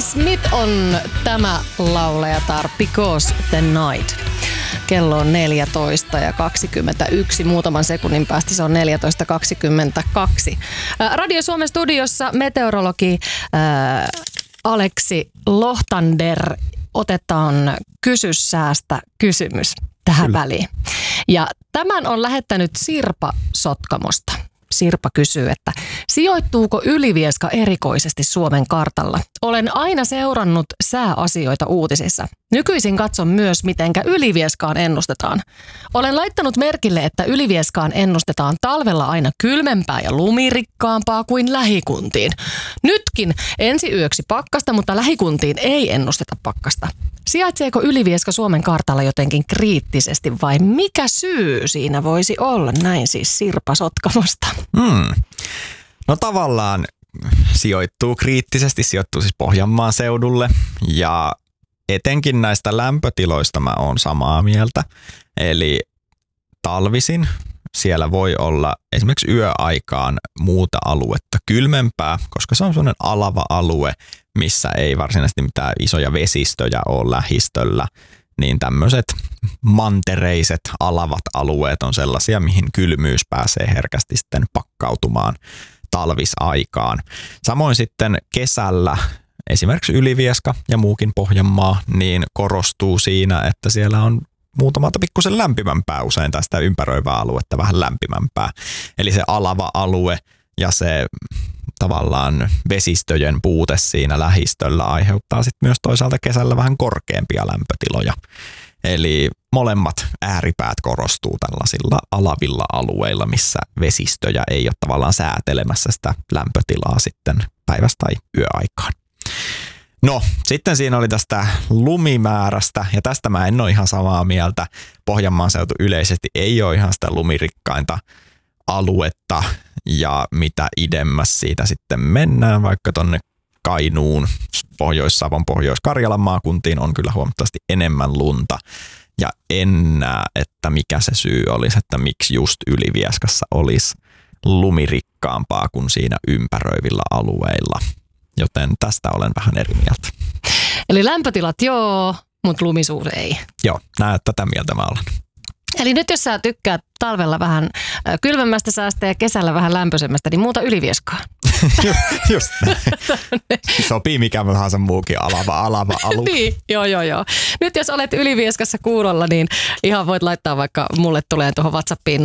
Smith on tämä laulajatar Because the Night. Kello on 14:21. Muutaman sekunnin päästä se on 14:22. Radio Suomen studiossa meteorologi Aleksi Lohtander. Otetaan Kysy säästä kysymys tähän väliin. Ja tämän on lähettänyt Sirpa Sotkamosta. Sirpa kysyy, että sijoittuuko Ylivieska erikoisesti Suomen kartalla? Olen aina seurannut sääasioita uutisissa. Nykyisin katson myös, mitenkä Ylivieskaan ennustetaan. Olen laittanut merkille, että Ylivieskaan ennustetaan talvella aina kylmempää ja lumirikkaampaa kuin lähikuntiin. Nytkin ensi yöksi pakkasta, mutta lähikuntiin ei ennusteta pakkasta. Sijaitseeko Ylivieska Suomen kartalla jotenkin kriittisesti vai mikä syy siinä voisi olla? Näin siis Sirpa Sotkamosta. No tavallaan sijoittuu kriittisesti, sijoittuu siis Pohjanmaan seudulle ja etenkin näistä lämpötiloista mä oon samaa mieltä. Eli talvisin siellä voi olla esimerkiksi yöaikaan muuta aluetta kylmempää, koska se on sellainen alava alue, missä ei varsinaisesti mitään isoja vesistöjä ole lähistöllä. Niin tämmöiset mantereiset alavat alueet on sellaisia, mihin kylmyys pääsee herkästi sitten pakkautumaan talvisaikaan. Samoin sitten kesällä esimerkiksi Ylivieska ja muukin Pohjanmaa niin korostuu siinä, että siellä on muutamalta pikkusen lämpimämpää usein tästä ympäröivää aluetta vähän lämpimämpää. Eli se alava alue ja se tavallaan vesistöjen puute siinä lähistöllä aiheuttaa sitten myös toisaalta kesällä vähän korkeampia lämpötiloja. Eli molemmat ääripäät korostuu tällaisilla alavilla alueilla, missä vesistöjä ei ole tavallaan säätelemässä sitä lämpötilaa sitten päivästä tai yöaikaan. No, sitten siinä oli tästä lumimäärästä, ja tästä mä en ole ihan samaa mieltä. Pohjanmaan seutu yleisesti ei ole ihan sitä lumirikkainta aluetta, ja mitä idemmäs siitä sitten mennään, vaikka tonne Kainuun, Pohjois-Savon, Pohjois-Karjalan maakuntiin on kyllä huomattavasti enemmän lunta. Ja en näe, että mikä se syy olisi, että miksi just Ylivieskassa olisi lumirikkaampaa kuin siinä ympäröivillä alueilla. Joten tästä olen vähän eri mieltä. Eli lämpötilat joo, mutta lumisuus ei. Joo, tätä mieltä mä olen. Eli nyt jos sä tykkäät talvella vähän kylmemmästä säästä ja kesällä vähän lämpöisemmästä, niin muuta Ylivieskaa. Just näin. Sopii mikä tahansa muukin alava alue. Niin, joo. Nyt jos olet Ylivieskassa kuulolla, niin ihan voit laittaa vaikka mulle tulee tuohon WhatsAppiin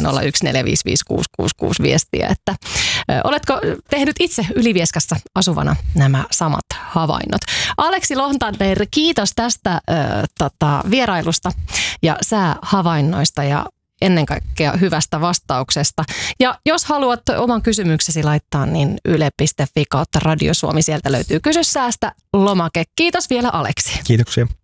0401455666 viestiä, että oletko tehnyt itse Ylivieskassa asuvana nämä samat havainnot. Aleksi Lohtander, kiitos tästä vierailusta ja säähavainnoista ja ennen kaikkea hyvästä vastauksesta. Ja jos haluat oman kysymyksesi laittaa, niin yle.fi/Radio Suomi, sieltä löytyy Kysy säästä -lomake. Kiitos vielä Aleksi. Kiitoksia.